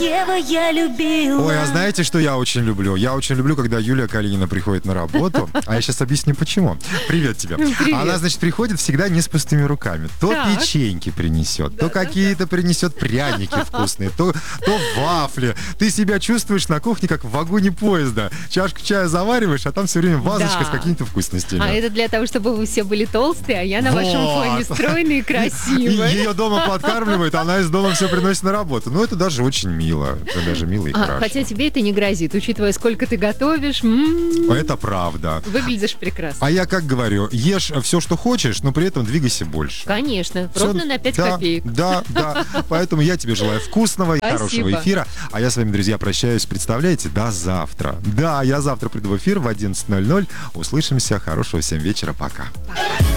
Ева, я любила. Ой, а знаете, что я очень люблю? Я очень люблю, когда Юлия Калинина приходит на работу. А я сейчас объясню, почему. Привет тебе. Привет. Она, значит, приходит всегда не с пустыми руками. То Так. печеньки принесет, то какие-то принесет пряники вкусные, то вафли. Ты себя чувствуешь на кухне, как в вагоне поезда. Чашку чая завариваешь, а там все время вазочка Да. с какими-то вкусностями. А это для того, чтобы вы все были толстые, а я на вашем Вот. фоне стройный и красивый. Ее дома подкармливает, а она из дома все приносит на работу. Ну, это даже очень мило. Это даже мило и хорошо. Хотя тебе это не грозит, учитывая, сколько ты готовишь. Это правда. Выглядишь прекрасно. А я как говорю, ешь все, что хочешь, но при этом двигайся больше. Конечно, Всё- ровно на 5 да, копеек. Да. Поэтому я тебе желаю вкусного и Спасибо. хорошего эфира. А я с вами, друзья, прощаюсь. Представляете, до завтра. Да, я завтра приду в эфир в 11:00. Услышимся. Хорошего всем вечера. Пока.